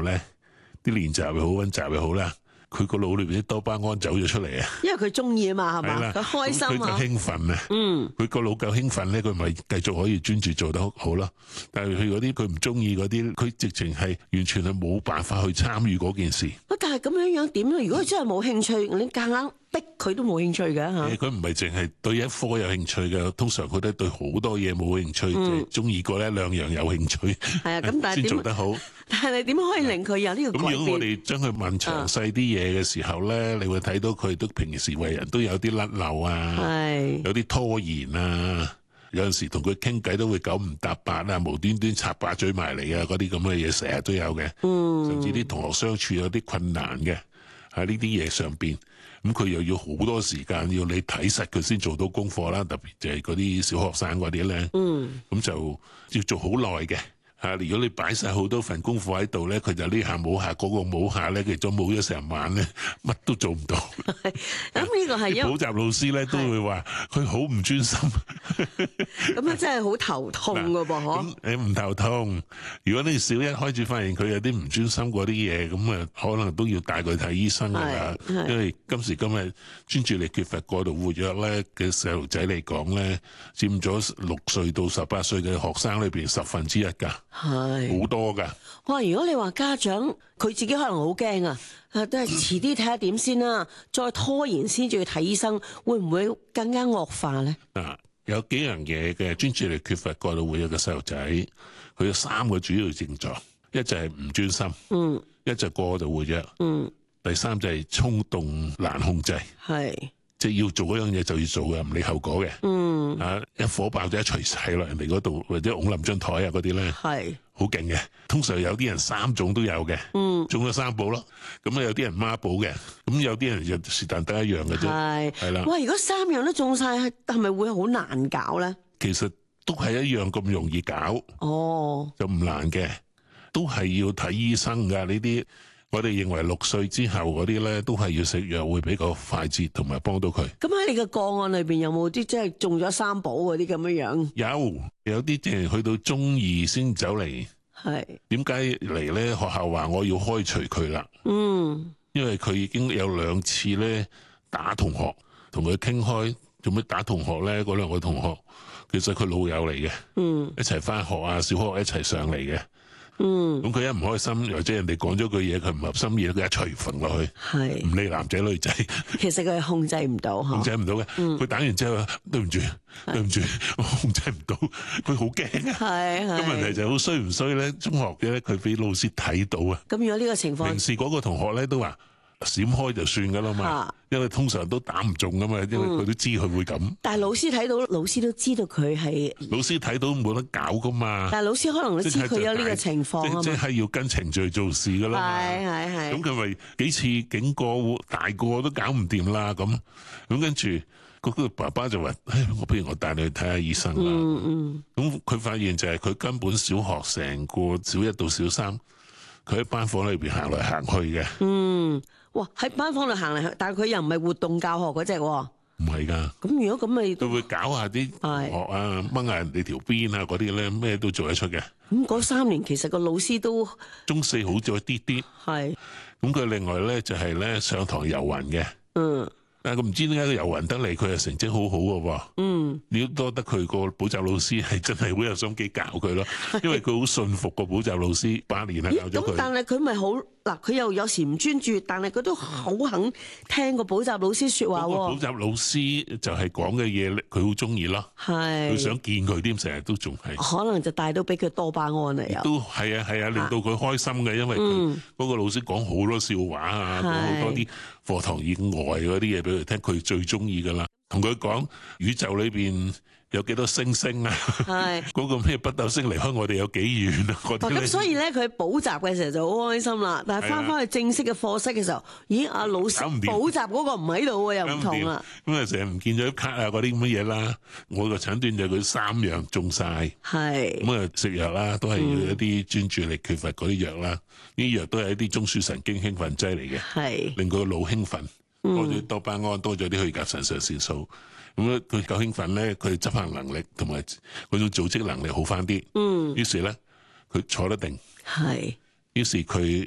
咧，啲練習又好，溫習又好啦，佢個腦裏邊啲多巴胺走咗出嚟啊！ 因為佢中意啊嘛，係嘛？ 係啦， 佢開心佢就啊， 興奮啊！佢個腦夠興奮咧，佢咪繼續可以專注做得好咯。但係佢嗰啲佢唔中意嗰啲，佢直情係完全係冇辦法去參與嗰件事。 但係咁樣點咧？如果佢真係冇興趣，你夾硬逼佢都冇興趣嘅嚇。 佢唔係淨係對一科有興趣嘅，通常佢都對好多嘢冇興趣，就係中意過呢兩樣有興趣。 係啊，咁但係先做得好。 但係你點可以令佢有呢個改變？ 咁如果我哋將佢問詳細啲嘢嘅時候咧，你會睇到佢都平時為人都有啲甩漏啊，有啲拖延啊，有陣時同佢傾偈都會九唔搭八啊，無端端插把嘴埋嚟啊，嗰啲咁嘅嘢成日都有嘅。甚至啲同學相處有啲困難嘅喺呢啲嘢上邊，咁佢又要好多時間，要你睇實佢先做到功課啦。特別就係嗰啲小學生嗰啲咧，咁就要做好耐嘅。如果你擺晒好多份功課喺度咧，佢就呢下冇下，嗰個冇下咧，佢咗冇咗成晚咧，乜都做唔到。 咁呢個係因為補習老師咧都會話佢好唔專心。 咁啊真係好頭痛噶噃，嗬？ 你唔頭痛，如果你小一開始發現佢有啲唔專心嗰啲嘢，咁啊可能都要帶佢睇醫生噶啦。因為今時今日專注力缺乏過度活躍咧嘅細路仔嚟講咧，佔咗6歲到18歲嘅學生裏邊1/10噶。係好多噶。 哇！如果你話家長佢自己可能好驚啊，都係遲啲睇下點先啦，再拖延先至去睇醫生，會唔會更加惡化咧？ 有幾樣嘢嘅專注力缺乏過度活躍嘅細路仔，佢有3個主要症狀，一就係唔專心，一就係過度活躍，第三就係衝動難控制，即係要做嗰樣嘢就要做嘅，唔理後果嘅。一火爆就一錘晒落人哋嗰度，或者拱冧張台啊嗰啲咧，好勁嘅。通常有啲人3種都有嘅，中咗3寶咯。咁有啲人孖寶嘅，咁有啲人就是但得一樣嘅啫。係啦。 哇！如果3樣都中晒，係咪會好難搞咧？ 其實都係一樣咁容易搞，就唔難嘅，都係要睇醫生噶呢啲。我哋認為6歲之後嗰啲咧，都係要食藥會比較快捷同埋幫到佢。咁喺你嘅個案裏邊有冇啲即係中咗3寶嗰啲咁樣樣？ 有啲即係去到中2先走嚟。點解嚟咧？學校話我要開除佢啦。因為佢已經有2次咧打同學，同佢傾開，做咩打同學咧？嗰2個同學其實佢老友嚟嘅，一齊翻學啊，小學一齊上嚟嘅。咁佢一唔開心，或者人哋講咗句嘢，佢唔合心意，佢一錘揈落去，唔理男仔女仔。 其實佢係控制唔到， 控制唔到嘅。佢打完之後，對唔住，我控制唔到，佢好驚啊。咁問題就好衰唔衰咧？中學嘅咧，佢俾老師睇到啊。 咁如果呢個情況， 平時嗰個同學咧都話閃開就算噶啦嘛，因為通常都打唔中噶嘛，因為佢都知佢會咁。 但係老師睇到，老師都知道佢係。 老師睇到冇得搞噶嘛。 但係老師可能都知佢有呢個情況啊嘛。 即係要跟程序做事噶啦嘛。 係。 咁佢咪幾次警過，大個都搞唔掂啦咁。咁跟住嗰個爸爸就話：我不如我帶你去睇下醫生啦。咁佢發現就係佢根本小學成個小1到小3，佢喺班房裏邊行嚟行去嘅。 哇！喺班房度行嚟行，但係佢又唔係活動教學嗰隻喎。 唔係㗎。 咁如果咁咪佢會搞下啲同學啊，掹下人哋條邊啊嗰啲咧，咩都做得出嘅。 咁嗰3年其實個老師都中4好咗啲啲。係。咁佢另外咧就係咧上堂遊魂嘅。但係佢唔知點解佢遊魂得嚟，佢又成績好好嘅喎。你要多得佢個補習老師係真係好有心機教佢咯，因為佢好信服個補習老師，8年係教咗佢。 咁但係佢咪好嗱？佢又有時唔專注，但係佢都好肯聽個補習老師説話喎。 補習老師就係講嘅嘢，佢好中意咯。佢想見佢添，成日都仲係。 可能就帶到俾佢多巴胺嚟。 都係啊，令到佢開心嘅，因為佢嗰個老師講好多笑話啊，講好多啲課堂以外嗰啲嘢俾佢聽，佢最中意噶啦。同佢講宇宙裏邊有幾多星星啊？嗰個咩北斗星離開我哋有幾遠啊？ 咁所以咧，佢補習嘅時候就好開心啦。但係翻去正式嘅課室嘅時候，咦？阿老師補習嗰個唔喺度喎，又唔同啦。 咁啊，成日唔見咗啲卡啊，嗰啲咁嘅嘢啦。我個診斷就佢3樣中晒。咁啊，食藥啦，都係要一啲專注力缺乏嗰啲藥啦。呢啲藥都係一啲中樞神經興奮劑嚟嘅，令佢個腦興奮。多咗多巴胺，多咗啲去甲腎上腺素，咁咧佢夠興奮咧，佢執行能力同埋嗰種組織能力好翻啲。於是咧佢坐得定。於是佢